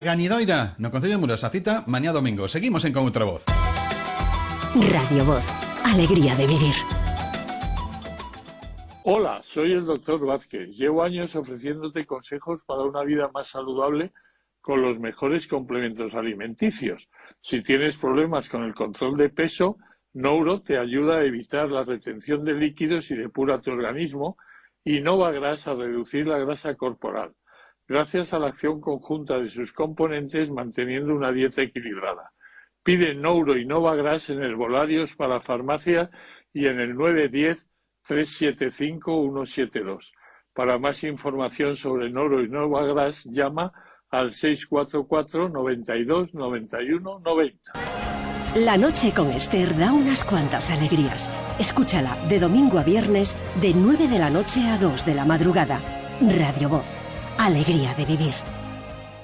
Ganidoira, no concedemos a cita mañana domingo. Seguimos en Con Outra Voz. Radio Voz, alegría de vivir. Hola, soy el doctor Vázquez. Llevo años ofreciéndote consejos para una vida más saludable con los mejores complementos alimenticios. Si tienes problemas con el control de peso, Nouro te ayuda a evitar la retención de líquidos y depura tu organismo, y Novagras a reducir la grasa corporal, gracias a la acción conjunta de sus componentes manteniendo una dieta equilibrada. Pide Nouro y Novagras en herbolarios para farmacia y en el 910-375-172. Para más información sobre Nouro y Novagras, llama al 644 92 91 90. La noche con Esther da unas cuantas alegrías. Escúchala de domingo a viernes de 9 de la noche a 2 de la madrugada. Radio Voz, alegría de vivir.